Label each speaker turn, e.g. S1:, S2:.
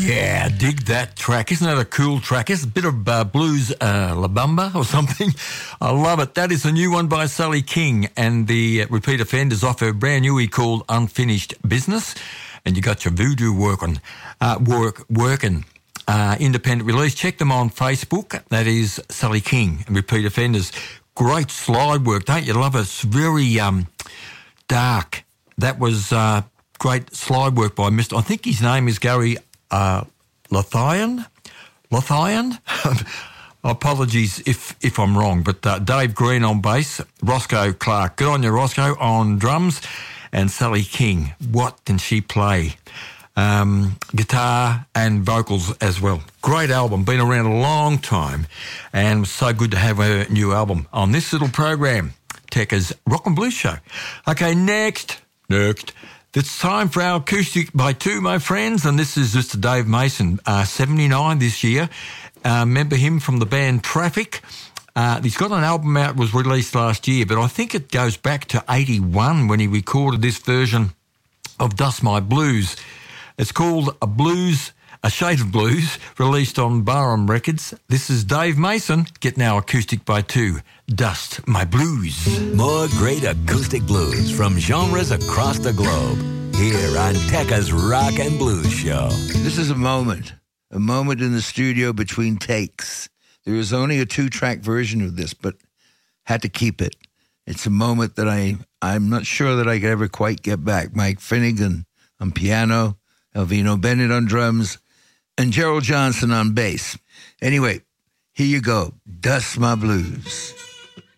S1: Yeah, dig that track. Isn't that a cool track? It's a bit of blues La Bamba or something. I love it. That is a new one by Sally King, and the repeat offenders off her brand new called Unfinished Business. And you got your voodoo working. Independent release. Check them on Facebook. That is Sally King and Repeat Offenders. Great slide work, don't you love it? It's very dark. That was great slide work by Mr. I think his name is Gary Lothian. Apologies if I'm wrong, but Dave Green on bass, Roscoe Clark. Good on you, Roscoe, on drums, and Sally King. What can she play? Guitar and vocals as well. Great album, been around a long time, and so good to have her new album on this little program, Tekka's Rock and Blues Show. Okay, next. It's time for our Acoustic by Two, my friends, and this is Mr. Dave Mason, 79 this year. Remember him from the band Traffic. He's got an album out, was released last year, but I think it goes back to 81 when he recorded this version of Dust My Blues. It's called A Shade of Blues, released on Barham Records. This is Dave Mason, getting our Acoustic by Two, Dust My Blues.
S2: More great acoustic blues from genres across the globe, here on Tekka's Rock and Blues Show.
S3: This is a moment in the studio between takes. There is only a 2-track version of this, but had to keep it. It's a moment that I'm not sure that I could ever quite get back. Mike Finnegan on piano, Elvino Bennett on drums, and Gerald Johnson on bass. Anyway, here you go. Dust My Blues.